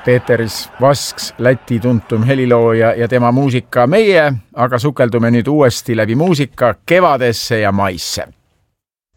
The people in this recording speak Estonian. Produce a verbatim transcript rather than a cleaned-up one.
Peeteris Vasks, Läti tuntum helilooja ja tema muusika. Meie aga sukeldume nüüd uuesti läbi muusika kevadesse ja maisse.